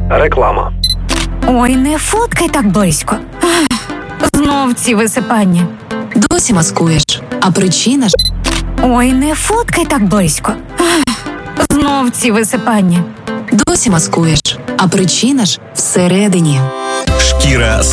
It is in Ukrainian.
Реклама. Ой, не фоткай так близько. Знов ці висипання. Досі маскуєш, а причина ж... Ой, не фоткай так близько. Знов ці висипання. Досі маскуєш, а причина ж всередині. Шкіра